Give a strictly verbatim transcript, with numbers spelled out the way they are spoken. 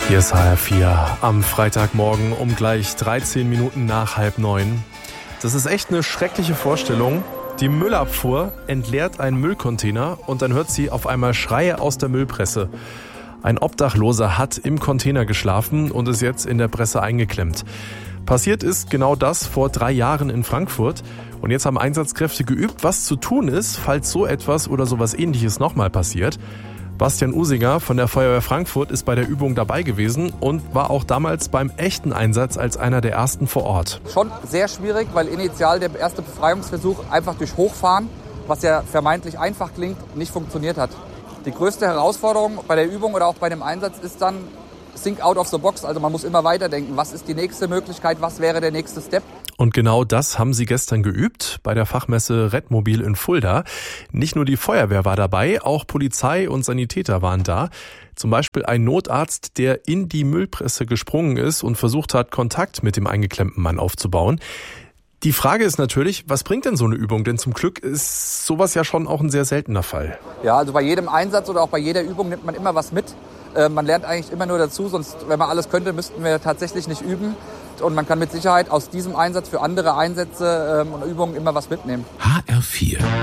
Hier ist H R vier am Freitagmorgen um gleich dreizehn Minuten nach halb neun. Das ist echt eine schreckliche Vorstellung. Die Müllabfuhr entleert einen Müllcontainer und dann hört sie auf einmal Schreie aus der Müllpresse. Ein Obdachloser hat im Container geschlafen und ist jetzt in der Presse eingeklemmt. Passiert ist genau das vor drei Jahren in Frankfurt. Und jetzt haben Einsatzkräfte geübt, was zu tun ist, falls so etwas oder sowas Ähnliches nochmal passiert. Bastian Usinger von der Feuerwehr Frankfurt ist bei der Übung dabei gewesen und war auch damals beim echten Einsatz als einer der ersten vor Ort. Schon sehr schwierig, weil initial der erste Befreiungsversuch einfach durch Hochfahren, was ja vermeintlich einfach klingt, nicht funktioniert hat. Die größte Herausforderung bei der Übung oder auch bei dem Einsatz ist dann think out of the box. Also man muss immer weiterdenken. Was ist die nächste Möglichkeit? Was wäre der nächste Step? Und genau das haben sie gestern geübt bei der Fachmesse Redmobil in Fulda. Nicht nur die Feuerwehr war dabei, auch Polizei und Sanitäter waren da. Zum Beispiel ein Notarzt, der in die Müllpresse gesprungen ist und versucht hat, Kontakt mit dem eingeklemmten Mann aufzubauen. Die Frage ist natürlich, was bringt denn so eine Übung? Denn zum Glück ist sowas ja schon auch ein sehr seltener Fall. Ja, also bei jedem Einsatz oder auch bei jeder Übung nimmt man immer was mit. Äh, man lernt eigentlich immer nur dazu, sonst, wenn man alles könnte, müssten wir tatsächlich nicht üben. Und man kann mit Sicherheit aus diesem Einsatz für andere Einsätze ähm, und Übungen immer was mitnehmen. H R vier